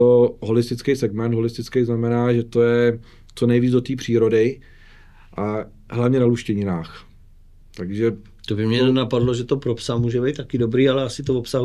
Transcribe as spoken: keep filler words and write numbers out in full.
to holistický segment. Holistický znamená, že to je co nejvíc do té přírody a hlavně na luštěninách. Takže to by mě napadlo, že to pro psa může být taky dobrý, ale asi to obsahuje